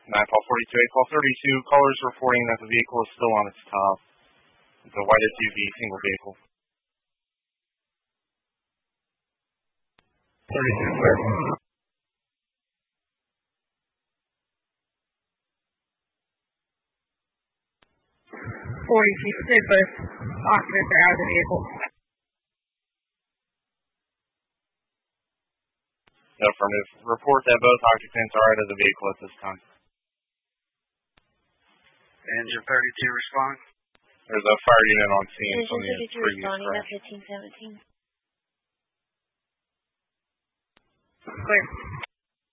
Nightfall 42, 8 32. Callers reporting that the vehicle is still on its top. It's a white SUV, single vehicle. 32 clear. 46 occupants are out of the vehicle. Affirmative. Report that both occupants are out of the vehicle at this time. Engine 32 respond. There's a fire unit on scene Engine from the 32 previous responding crash. at 1517. Clear.